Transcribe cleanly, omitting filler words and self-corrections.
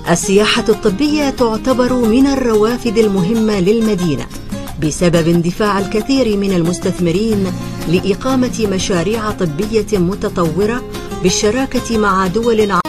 السياحة الطبية تعتبر من الروافد المهمة للمدينة بسبب اندفاع الكثير من المستثمرين لإقامة مشاريع طبية متطورة بالشراكة مع دول